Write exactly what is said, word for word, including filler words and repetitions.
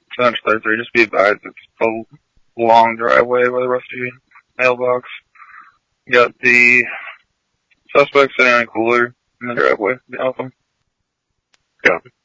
ten thirty-three, just be advised, it's a long driveway by the Rusty mailbox. You got the suspect sitting in a cooler in the driveway. Awesome. Copy.